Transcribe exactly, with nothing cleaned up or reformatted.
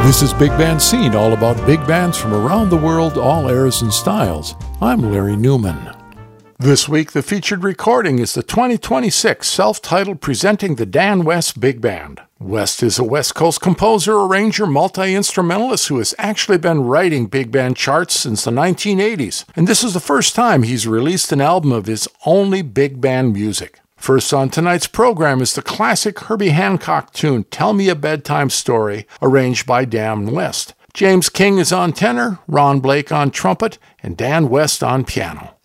This is Big Band Scene, all about big bands from around the world, all eras and styles. I'm Larry Newman. This week, the featured recording is the twenty twenty-six self-titled Presenting the Dan West Big Band. West is a West Coast composer, arranger, multi-instrumentalist who has actually been writing big band charts since the nineteen eighties, and this is the first time he's released an album of his only big band music. First on tonight's program is the classic Herbie Hancock tune, Tell Me a Bedtime Story, arranged by Dan West. James King is on tenor, Ron Blake on trumpet, and Dan West on piano.